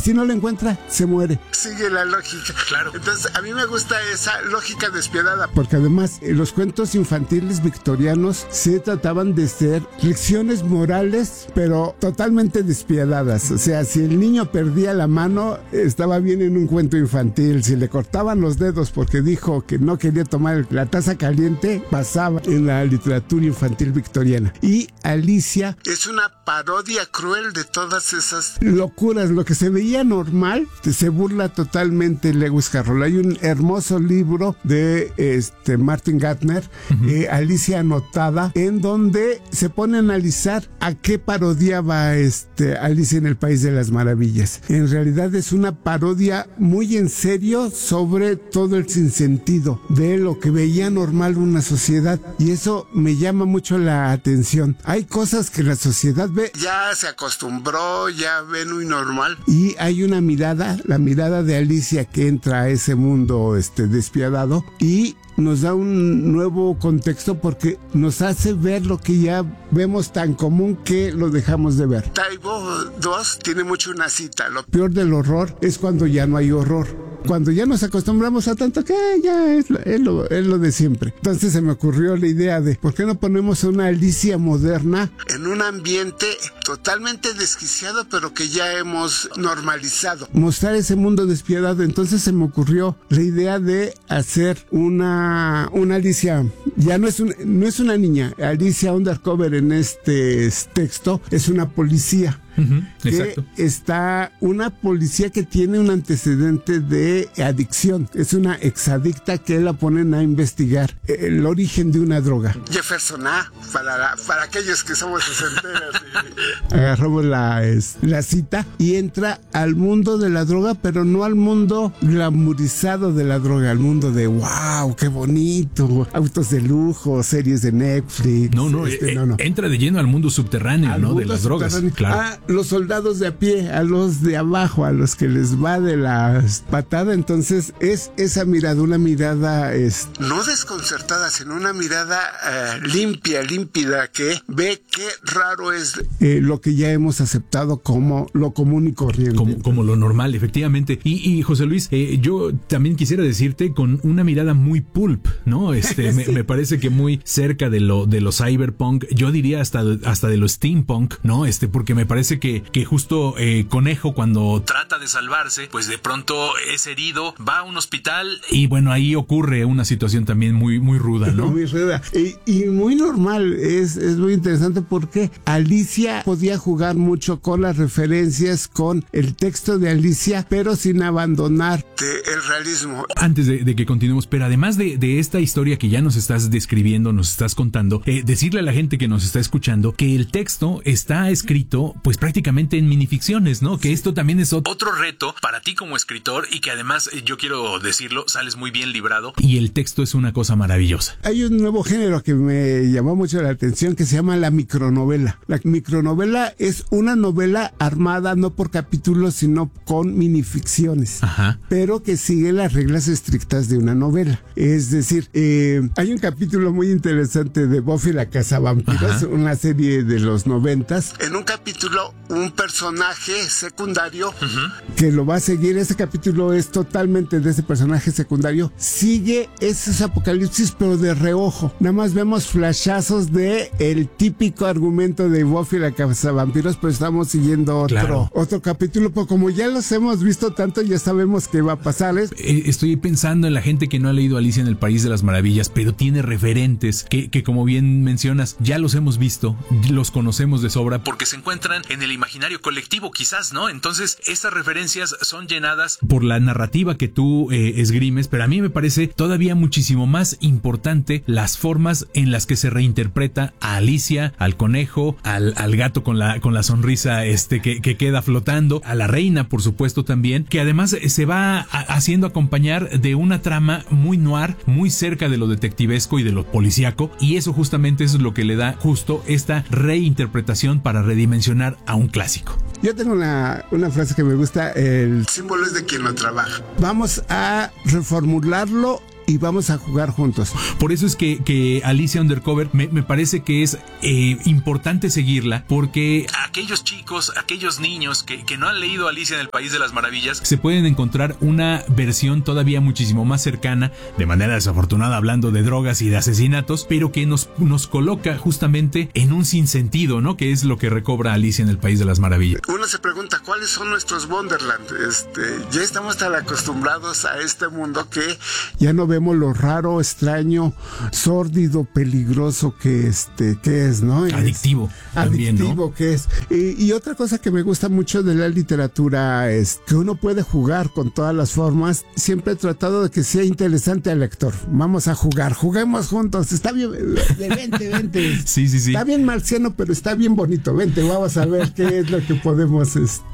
Si no lo encuentra, se muere. Sigue la lógica. Claro. Entonces, a mí me gusta esa lógica despiadada. Porque además, los cuentos infantiles victorianos se trataban de ser lecciones morales, pero totalmente despiadadas. O sea, si el niño perdía la mano, estaba bien en un cuento infantil. Si le cortaban los dedos porque dijo que no quería tomar la taza caliente, pasaba en la literatura infantil victoriana. Y Alicia es una parodia cruel de todas esas locuras. Lo que se veía normal se burla totalmente Lewis Carroll. Hay un hermoso libro de Martin Gardner, Alicia Anotada, en donde se pone a analizar a qué parodiaba Alicia en el País de las Maravillas. En realidad es una parodia muy en serio sobre todo el sinsentido de lo que veía normal una sociedad, y eso me llama mucho la atención. Hay cosas que la sociedad ve, ya se acostumbró, ya ve muy normal, y hay una mirada, la mirada de Alicia, que entra a ese mundo despiadado y nos da un nuevo contexto porque nos hace ver lo que ya vemos tan común que lo dejamos de ver. Taibo 2 tiene mucho una cita. Lo peor del horror es cuando ya no hay horror. Cuando ya nos acostumbramos a tanto que ya es lo de siempre. Entonces se me ocurrió la idea de ¿por qué no ponemos una Alicia moderna en un ambiente totalmente desquiciado, pero que ya hemos normalizado? Mostrar ese mundo despiadado. Entonces se me ocurrió la idea de hacer una Alicia, ya no es una niña. Alicia undercover en este texto es una policía. Exacto. Está una policía que tiene un antecedente de adicción. Es una exadicta que la ponen a investigar el origen de una droga. Jefferson A, para aquellos que somos sesenteros. Agarramos la cita y entra al mundo de la droga, pero no al mundo glamorizado de la droga, al mundo de wow, qué bonito, autos de lujo, series de Netflix. No. Entra de lleno al mundo subterráneo, ¿no? De las drogas. Claro. Los soldados de a pie, a los de abajo, a los que les va de la patada. Entonces es esa mirada, una mirada no desconcertada, sino una mirada límpida, que ve qué raro es lo que ya hemos aceptado como lo común y corriente, como lo normal, efectivamente. Y José Luis, yo también quisiera decirte con una mirada muy pulp, ¿no? Sí. me parece que muy cerca de lo cyberpunk, yo diría hasta de lo steampunk, ¿no? Porque me parece que justo Conejo, cuando trata de salvarse, pues de pronto es herido, va a un hospital y bueno, ahí ocurre una situación también muy, muy ruda, ¿no? Muy ruda y muy normal. Es muy interesante porque Alicia podía jugar mucho con las referencias, con el texto de Alicia, pero sin abandonar el realismo. Antes de que continuemos, pero además de esta historia que ya nos estás describiendo, nos estás contando, decirle a la gente que nos está escuchando que el texto está escrito pues prácticamente en minificciones, ¿no? Que esto también es otro reto para ti como escritor y que además, yo quiero decirlo, sales muy bien librado y el texto es una cosa maravillosa. Hay un nuevo género que me llamó mucho la atención que se llama la micronovela. La micronovela es una novela armada no por capítulos sino con minificciones. Ajá. Pero que sigue las reglas estrictas de una novela. Es decir, hay un capítulo muy interesante de Buffy la Cazavampiros, una serie de los 90s. En un capítulo, un personaje secundario que lo va a seguir. Ese capítulo es totalmente de ese personaje secundario. Sigue esos apocalipsis, pero de reojo. Nada más vemos flashazos de el típico argumento de Buffy la Cazavampiros, pero estamos siguiendo otro capítulo. Pero como ya los hemos visto tanto, ya sabemos qué va a pasar. Estoy pensando en la gente que no ha leído Alicia en el País de las Maravillas, pero tiene referentes que como bien mencionas, ya los hemos visto, los conocemos de sobra, porque se encuentran en el imaginario colectivo quizás, ¿no? Entonces, estas referencias son llenadas por la narrativa que tú esgrimes, pero a mí me parece todavía muchísimo más importante las formas en las que se reinterpreta a Alicia, al conejo, al gato con la sonrisa que queda flotando, a la reina, por supuesto, también, que además se va haciendo acompañar de una trama muy noir, muy cerca de lo detectivesco y de lo policíaco, y eso justamente es lo que le da justo esta reinterpretación para redimensionar a un clásico. Yo tengo una frase que me gusta, el símbolo es de quien lo trabaja. Vamos a reformularlo y vamos a jugar juntos. Por eso es que Alicia Undercover me parece que es importante seguirla, porque aquellos chicos, aquellos niños que no han leído Alicia en el País de las Maravillas, se pueden encontrar una versión todavía muchísimo más cercana, de manera desafortunada hablando de drogas y de asesinatos, pero que nos coloca justamente en un sinsentido, ¿no? Que es lo que recobra Alicia en el País de las Maravillas. Uno se pregunta cuáles son nuestros Wonderland. Ya estamos tan acostumbrados a este mundo que ya no vemos lo raro, extraño, sórdido, peligroso que es, ¿no? Adictivo. También, adictivo, ¿no? Que es. Y otra cosa que me gusta mucho de la literatura es que uno puede jugar con todas las formas. Siempre he tratado de que sea interesante al lector. Vamos a jugar, juguemos juntos. Está bien, vente. Sí. Está bien marciano, pero está bien bonito. Vente, vamos a ver qué es lo que podemos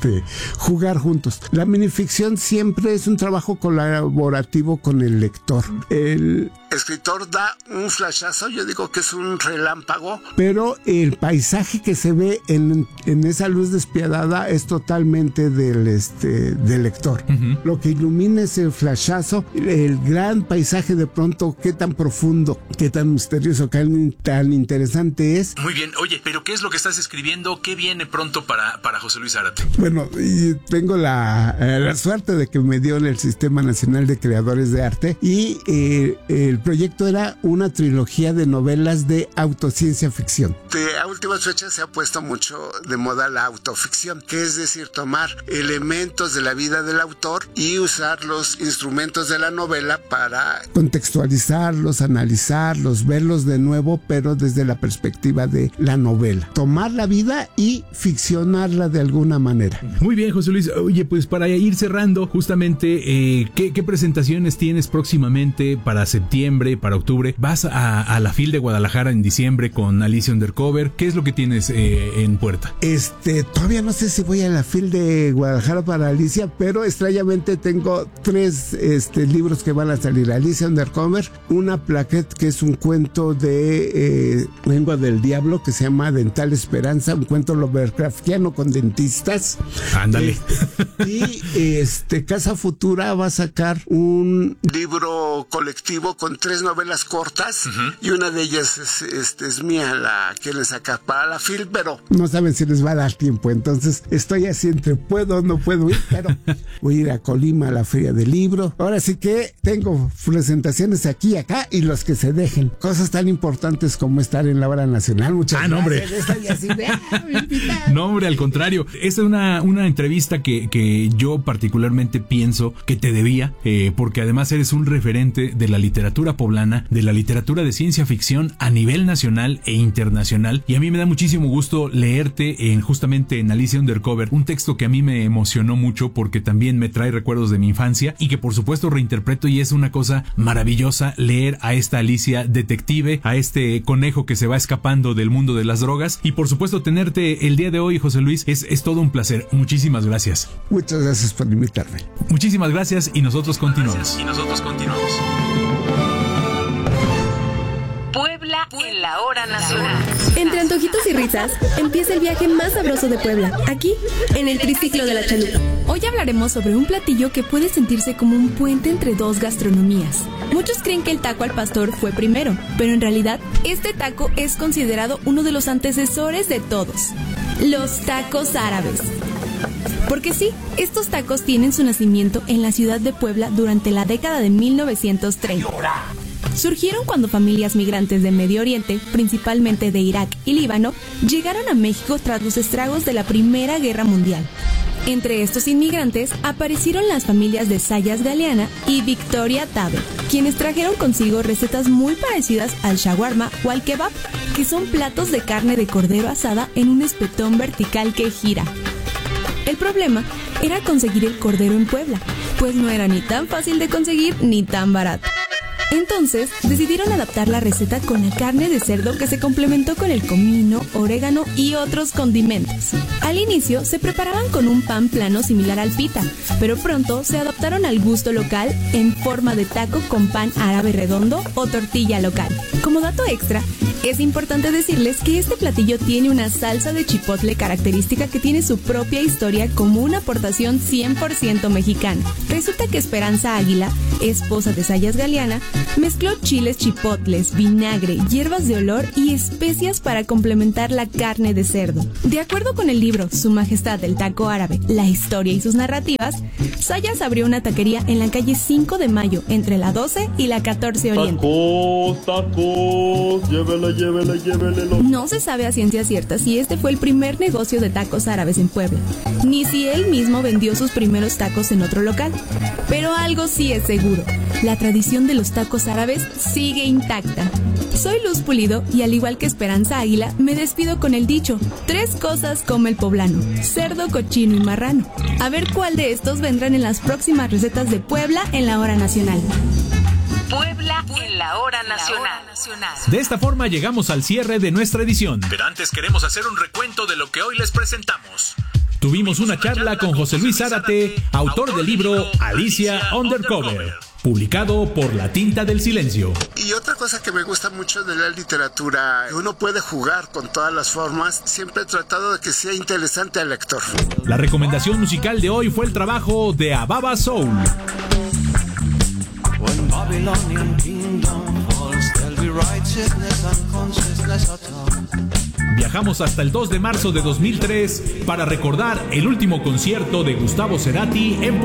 jugar juntos. La minificción siempre es un trabajo colaborativo con el lector. El escritor da un flashazo, yo digo que es un relámpago, pero el paisaje que se ve en esa luz despiadada es totalmente del lector. Uh-huh. Lo que ilumina ese flashazo, el gran paisaje de pronto, qué tan profundo, qué tan misterioso, qué tan interesante es. Muy bien, oye, pero ¿qué es lo que estás escribiendo? ¿Qué viene pronto para José Luis Zárate? Bueno, y tengo la suerte de que me dio en el Sistema Nacional de Creadores de Arte y el proyecto era una trilogía de novelas de autociencia ficción. A últimas fechas se ha puesto mucho de moda la autoficción, que es decir, tomar elementos de la vida del autor y usar los instrumentos de la novela para contextualizarlos, analizarlos, verlos de nuevo, pero desde la perspectiva de la novela. Tomar la vida y ficcionarla de alguna manera. Muy bien, José Luis. Oye, pues para ir cerrando, justamente, ¿qué presentaciones tienes próximamente para septiembre, para octubre? ¿Vas a la FIL de Guadalajara en diciembre con Alicia Undercover? ¿Qué es lo que tienes en puerta? Todavía no sé si voy a la FIL de Guadalajara para Alicia, pero extrañamente tengo 3 libros que van a salir. Alicia Undercover, una plaquette que es un cuento de Lengua del Diablo que se llama Dental Esperanza, un cuento Lovecraftiano con dentistas. Ándale. Y Casa Futura va a sacar un libro colectivo con 3 novelas cortas. Uh-huh. Y una de ellas es mía, la que le saca para la FIL, pero no saben si les va a dar tiempo, entonces estoy así entre puedo o no puedo ir, pero voy a ir a Colima a la Feria del Libro. Ahora sí que tengo presentaciones aquí y acá y los que se dejen. Cosas tan importantes como estar en la hora nacional. Muchas gracias. No, hombre. Estoy así de, no, hombre, al contrario. Esta es una entrevista que yo particularmente pienso que te debía, porque además eres un referente de la literatura poblana, de la literatura de ciencia ficción a nivel nacional e internacional, y a mí me da muchísimo gusto leerte justamente en Alicia Undercover, un texto que a mí me emocionó mucho porque también me trae recuerdos de mi infancia y que por supuesto reinterpreto, y es una cosa maravillosa leer a esta Alicia detective, a este conejo que se va escapando del mundo de las drogas, y por supuesto tenerte el día de hoy, José Luis, es todo un placer. Muchísimas gracias. Muchas gracias por invitarme. Muchísimas gracias y nosotros continuamos. Puebla en la hora nacional. Entre antojitos y risas, empieza el viaje más sabroso de Puebla, aquí, en el Triciclo de la Chalupa. Hoy hablaremos sobre un platillo que puede sentirse como un puente entre 2 gastronomías. Muchos creen que el taco al pastor fue primero, pero en realidad, este taco es considerado uno de los antecesores de todos: los tacos árabes. Porque sí, estos tacos tienen su nacimiento en la ciudad de Puebla durante la década de 1930. Surgieron cuando familias migrantes de Medio Oriente, principalmente de Irak y Líbano, llegaron a México tras los estragos de la Primera Guerra Mundial. Entre estos inmigrantes aparecieron las familias de Sayas Galeana y Victoria Tabe, quienes trajeron consigo recetas muy parecidas al shawarma o al kebab, que son platos de carne de cordero asada en un espetón vertical que gira. El problema era conseguir el cordero en Puebla, pues no era ni tan fácil de conseguir ni tan barato. Entonces, decidieron adaptar la receta con la carne de cerdo que se complementó con el comino, orégano y otros condimentos. Al inicio, se preparaban con un pan plano similar al pita, pero pronto se adaptaron al gusto local en forma de taco con pan árabe redondo o tortilla local. Como dato extra, es importante decirles que este platillo tiene una salsa de chipotle característica que tiene su propia historia como una aportación 100% mexicana. Resulta que Esperanza Águila, esposa de Sayas Galeana, Mezcló chiles chipotles, vinagre, hierbas de olor y especias para complementar la carne de cerdo. De acuerdo con el libro Su Majestad el Taco Árabe, la historia y sus narrativas, Zayas abrió una taquería en la calle 5 de Mayo, entre la 12 y la 14 Oriente. Tacos, llévele. No se sabe a ciencia cierta si este fue el primer negocio de tacos árabes en Puebla, ni si él mismo vendió sus primeros tacos en otro local. Pero algo sí es seguro, la tradición de los tacos árabes sigue intacta. Soy Luz Pulido y al igual que Esperanza Águila, me despido con el dicho: 3 cosas come el poblano: cerdo, cochino y marrano. A ver cuál de estos vendrán en las próximas recetas de Puebla en la Hora Nacional. Puebla en la Hora Nacional. De esta forma llegamos al cierre de nuestra edición. Pero antes queremos hacer un recuento de lo que hoy les presentamos. Tuvimos una charla con José Luis Zárate, autor del libro Alicia Undercover, publicado por La Tinta del Silencio. Y otra cosa que me gusta mucho de la literatura, uno puede jugar con todas las formas, siempre he tratado de que sea interesante al lector. La recomendación musical de hoy fue el trabajo de Ababa Soul. Viajamos hasta el 2 de marzo de 2003 para recordar el último concierto de Gustavo Cerati en Puebla.